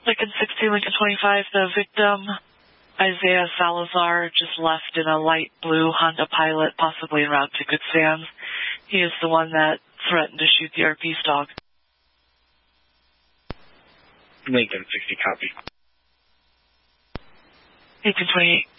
Lincoln 60, Lincoln 25, the victim, Isaiah Salazar, just left in a light blue Honda Pilot, possibly en route to Good Sands. He is the one that threatened to shoot the RP's dog. Lincoln 60, copy. Lincoln 28.